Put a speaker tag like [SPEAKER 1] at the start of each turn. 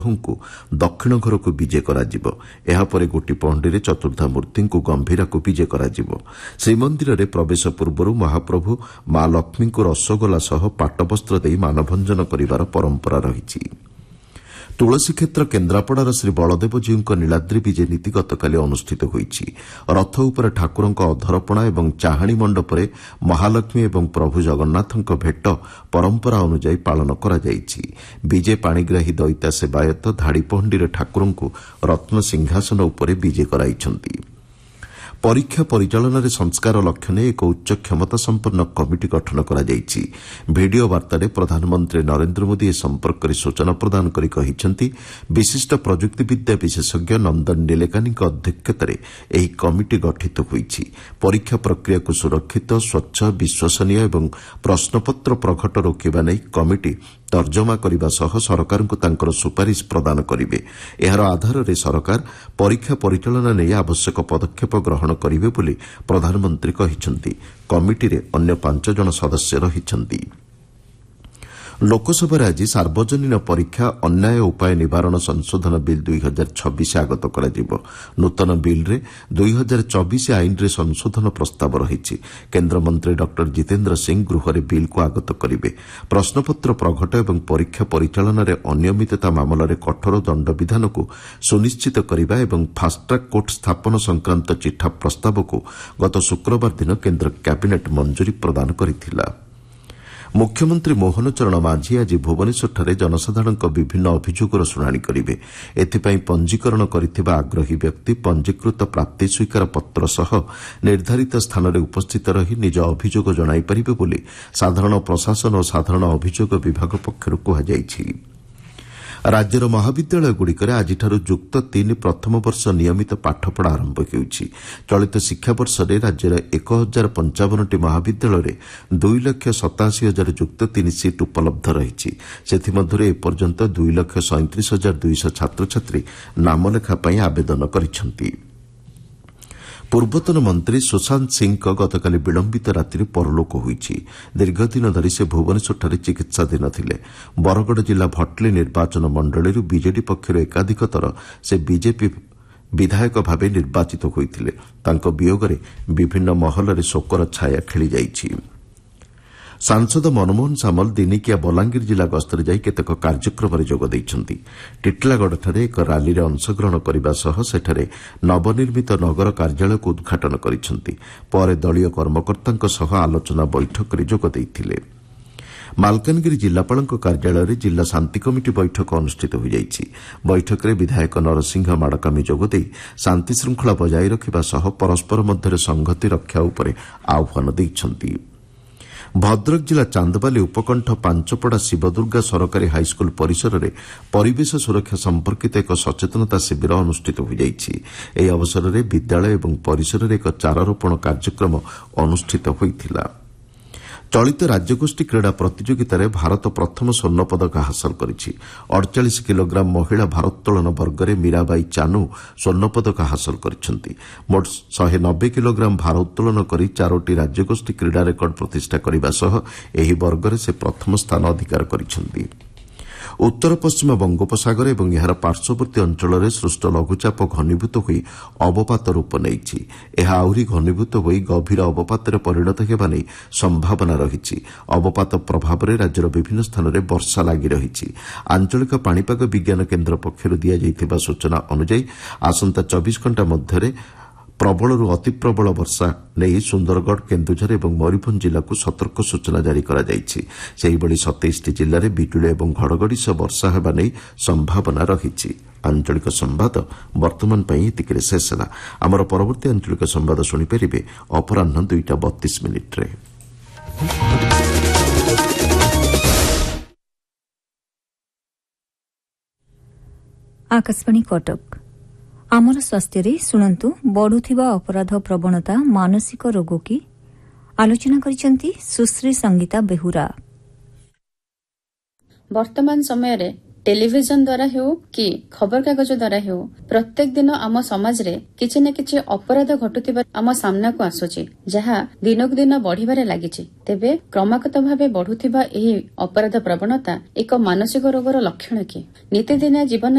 [SPEAKER 1] को दक्षिण घर को विजे कराଯିब। एहापरे गोटी पहंडी चतुर्धा मूर्ति को गंभीरा को विजे कराजिब। श्रीमंदिर में प्रवेश पूर्व महाप्रभु मां लक्ष्मी को रसगोला सह पाटवस्त्र दे मानभंजन करिवार परंपरा रही। तुलसी क्षेत्र केन्द्रापड़ार श्री बलदेवजीउ नीलाद्री विजे नीति गतकाली अनुष्ठित होईछि। रथ उपर ठाकुरଙ୍କ अधरपणा एवं चाहाणी मंडपरे महालक्ष्मी एवं प्रभु जगन्नाथଙ୍କ भेट परंपरा अनुଯାयी पालन करा जायछि। विजे पाणिग्राही दैत्य सेवायत धाड़ी पहंडी ठाकुरଙ୍କୁ रत्न सिंहासन उपरे विजे कराइछन्ति। परीक्षा परिचालन संस्कार लक्ष्य ने एक उच्च क्षमता संपन्न कमिटी गठन करा जायछि। भिडियो वार्तारे प्रधानमंत्री नरेंद्र मोदी ए संपर्क में सूचना प्रदान करी कहिसेंति विशिष्ट प्रजुक्तिविद्या विशेषज्ञ नंदन नीलेकानी अध्यक्षतार एही कमिटी गठित होईछि। परीक्षा प्रक्रिया को सुरक्षित स्वच्छ विश्वसनीय एवं प्रश्नपत्र प्रघट रोकिबा नै कमिटी तर्जमा करने सह सरकार को तांकर सुपारिश प्रदान करिवे। एहार आधार रे सरकार परीक्षा परिचालन नै आवश्यक पदक्षेप ग्रहण करिवे बोली प्रधानमंत्री कहिसेंति। कमिटी रे अन्य 5 जन सदस्य रहिसेंति। लोकसभा आज सार्वजनीन परीक्षा अन्याय उपाय निवारण संशोधन बिल 2026 आगत कराजिब। नूतन बिल रे 2024 आईन रे संशोधन प्रस्ताव रही। केन्द्रमंत्री डॉ जितेन्द्र सिंह गृह रे बिल को आगत करिवे। प्रश्नपत्र प्रघट एवं परीक्षा परिचालन रे अनियमितता मामलार कठोर दंड विधान को सुनिश्चित करने एवं फास्ट्राक कोर्ट स्थापन संक्रांत चिठा प्रस्ताव को गत शुक्रवार दिन केन्द्र कैबिनेट मंजूरी प्रदान करथिला। मुख्यमंत्री मोहन चरण माझी आज भुवनेश्वरଠାରେ जनसाधारणଙ୍କ विभिन्न अभियोगର शुणाणी करिवे। एथिपाई पंजीकरण କରିଥିବା आग्रही व्यक्ति पंजीकृत प्राप्ति स्वीकार पत्र सह निर्धारित स्थान रे उपस्थित रही निज अभियोग जणाई परिबे बोली साधारण प्रशासन और साधारण अभियोग विभाग पक्षरु कहा जायछि। राज्यर महाविद्यालयगुड़िक आज जुक्त 3 प्रथम वर्ष नियमित पाठपढ़ा आरंभ होउछि। चलित शिक्षावर्ष में राज्यर 1055 महाविद्यालय 2,87,000 जुक्त 3 सीट उपलब्ध रही। से एपर्यंत 2,37,200 छात्र छात्री नामलेखा आवेदन करिसेंति। पूर्वतन मंत्री सुशांत सिंह गतकाली विलंबित रात्रि परलोक होईछि। दीर्घदिन धरी से भुवनेश्वरଠାରେ चिकित्साधीन थिले। बरगड़ जिला भटली निर्वाचन मंडली बीजेडी पक्षर एकाधिक थर से बीजेपी विधायक भाव निर्वाचित होइथिले। तांको वियोगरे विभिन्न महलरे शोकर छाया खेली जाइछि। सांसद मनमोहन सामल दिनिकिया बलांगीर जिला गस्तर जाई केतेक कार्यक्रम जोग दैछन्ति। टिटलागढ़ଠାରେ एक राली रे अंशग्रहण करने सह सेठारे नवनिर्मित नगर कार्यालय को उद्घाटन करिसेंति। पर दलीय कर्मकर्तांक सह आलोचना बैठक रे जोग दैथिले। मालकानगिरी जिलापालଙ୍କ कार्यालय जिला शांति कमिटी बैठक अनुष्ठित हो जाइछि। बैठक में विधायक नरसिंह माड़कामी जोगदे शांति श्रृंखला बजाय रखिबा सह परस्पर मध्य संहति रक्षा उपरे आह्वान दैछन्ति। भद्रक जिला चांदबाली उपकंठ पांचपड़ा शिवदुर्गा सरकारी हाईस्कल परिसर में परिवेश सुरक्षा संपर्कित एक सचेतनता शिविर अनुष्ठित हो जाइछि। एही अवसर में विद्यालय एवं परिसर में एक चारारोपण कार्यक्रम अनुष्ठित होइथिला। चलित राज्यगोष्ठी क्रीड़ा प्रतियोगिता रे भारत प्रथम स्वर्ण पदक हासिल करिछि। 48 किलोग्राम महिला भारोत्तोलन वर्ग में मीराबाई चानू स्वर्ण पदक हासिल करिसेंति। मोट 190 किलोग्राम भारोत्तोलन करी 4टी राज्यगोष्ठी क्रीड़ा रेकर्ड प्रतिष्ठा करने सह एही वर्ग में से प्रथम स्थान अधिकार करिसेंति। उत्तर पश्चिम बंगोपसागर एवं यार पार्श्ववर्ती अंचल में सृष्ट लघुचाप घनीभूत हो अवपात रूप नहीं। यह आहरी घनीभूत हो गभीर अवपात परिणत होगा नहीं संभावना रही। अवपात प्रभाव में राज्यर विभिन्न स्थान में वर्षा लगी रही। आंचलिक पाणीपाग विज्ञान केन्द्र पक्षर दिया सूचना अनुଯାयी आसंता 24 घंटा मध्य प्रबलरू अति प्रबल वर्षा नहीं सुंदरगढ़ केन्दुझर और मयूरभंज जिला को सतर्क सूचना जारी करा जायछि। सेहिभଳି 27टी जिले में बिजुली और घड़घड़ी सह वर्षा हेबा नहीं संभावना रही। आंचलिक संवाद वर्तमान एतिके शेष है। आमर परवर्ती आंचलिक संवाद शुणिपारे अपराह 2:32
[SPEAKER 2] आकाशवाणी कटक आमर स्वास्थ्य शुणु बढ़ुवा अपराध प्रवणता मानसिक रोग की आलोचना करिसेंति सुश्री संगीता बेहुरा।
[SPEAKER 3] वर्तमान समय रे टेलीविजन द्वारा हेउ कि खबरकागज द्वारा हेउ प्रत्येक दिन आम समाज रे किछि न किछि अपराध घटुथिबा आम सामना को आसुछि जहा दिनक दिन बढ़िबारे लागिछि। तेबे क्रमागत भावे बढ़ुथिबा एही अपराध प्रवणता एक मानसिक रोगर लक्षण कि नित्यदिनिया जीवन